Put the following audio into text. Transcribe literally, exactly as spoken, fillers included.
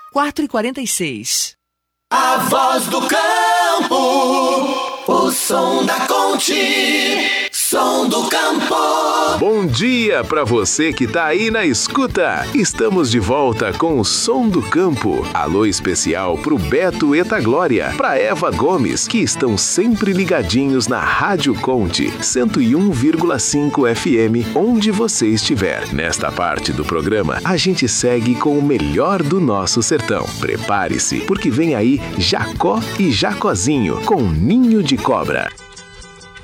quatro e quarenta e seis. A voz do campo, o som da Conte, som do campo. Bom dia para você que tá aí na escuta. Estamos de volta com o Som do Campo. Alô especial pro Beto Etaglória, pra Eva Gomes, que estão sempre ligadinhos na Rádio Conte, cento e um vírgula cinco F M, onde você estiver. Nesta parte do programa, a gente segue com o melhor do nosso sertão. Prepare-se, porque vem aí Jacó e Jacozinho com Ninho de Cobra.